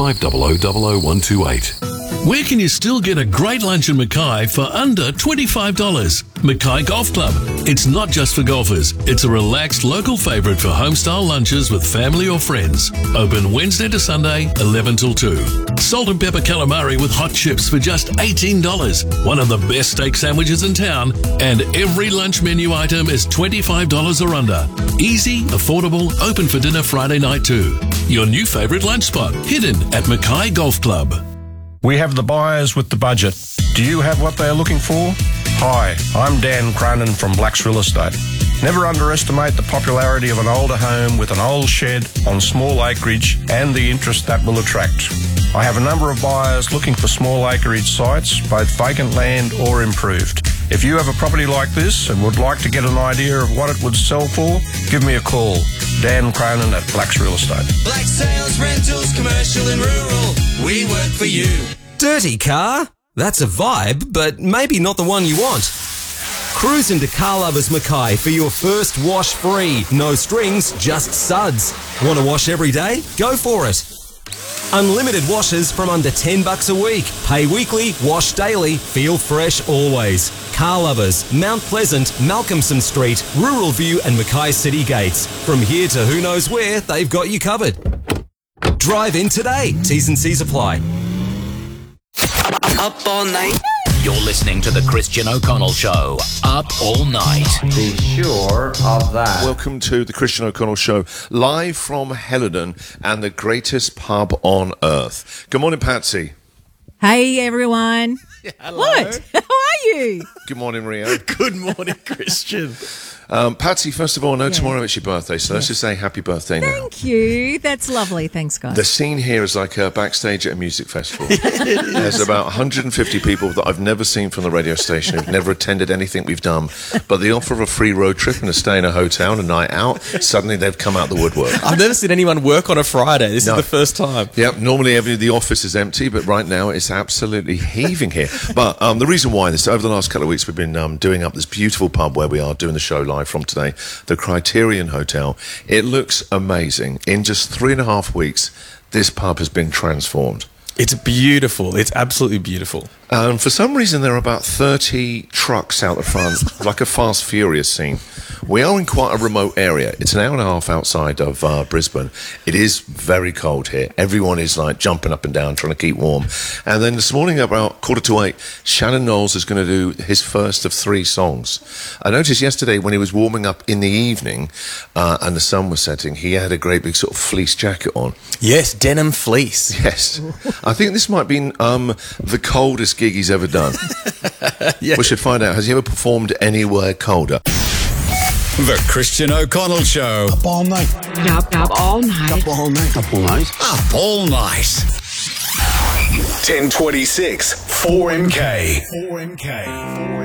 50000128. Where can you still get a great lunch in Mackay for under $25? Mackay Golf Club. It's not just for golfers. It's a relaxed local favourite for home-style lunches with family or friends. Open Wednesday to Sunday, 11 till 2. Salt and pepper calamari with hot chips for just $18. One of the best steak sandwiches in town. And every lunch menu item is $25 or under. Easy, affordable, open for dinner Friday night too. Your new favourite lunch spot, hidden at Mackay Golf Club. We have the buyers with the budget. Do you have what they are looking for? Hi, I'm Dan Cronin from Blacks Real Estate. Never underestimate the popularity of an older home with an old shed on small acreage and the interest that will attract. I have a number of buyers looking for small acreage sites, both vacant land or improved. If you have a property like this and would like to get an idea of what it would sell for, give me a call. Dan Cronin at Blacks Real Estate. Black Sales, rentals, commercial and rural. We work for you. Dirty car? That's a vibe, but maybe not the one you want. Cruise into Car Lovers Mackay for your first wash free. No strings, just suds. Want to wash every day? Go for it. Unlimited washes from under $10 a week. Pay weekly, wash daily, feel fresh always. Car Lovers, Mount Pleasant, Malcolmson Street, Rural View and Mackay City Gates. From here to who knows where, they've got you covered. Drive in today. T's and C's apply. Up all night. You're listening to the Christian O'Connell Show. Up all night. Be sure of that. Welcome to the Christian O'Connell Show, live from Helidon and the greatest pub on earth. Good morning, Patsy. Hey, everyone. Hello. What? How are you? Good morning, Rio. Good morning, Christian. Patsy, first of all, I know tomorrow it's your birthday, so let's just say happy birthday now. Thank you. That's lovely. Thanks, guys. The scene here is like backstage at a music festival. There's about 150 people that I've never seen from the radio station, who've never attended anything we've done, but the offer of a free road trip and a stay in a hotel and a night out, suddenly they've come out the woodwork. I've never seen anyone work on a Friday. This is the first time. Yep, normally the office is empty, but right now it's absolutely heaving here. But the reason why this, over the last couple of weeks, we've been doing up this beautiful pub where we are doing the show live from today, the Criterion Hotel. It looks amazing. In just 3.5 weeks, this pub has been transformed. It's beautiful. It's absolutely beautiful. And for some reason, there are about 30 trucks out the front, like a Fast Furious scene. We are in quite a remote area. It's an hour and a half outside of Brisbane. It is very cold here. Everyone is like jumping up and down, trying to keep warm. And then this morning, about 7:45, Shannon Knowles is going to do his first of 3 songs. I noticed yesterday when he was warming up in the evening and the sun was setting, he had a great big sort of fleece jacket on. Yes, denim fleece. Yes. I think this might be the coldest gig he's ever done. Yeah. We should find out. Has he ever performed anywhere colder? The Christian O'Connell Show. Up all night. Up all night. Up all night. Up all night. Up all night. 1026 4MK. 4MK.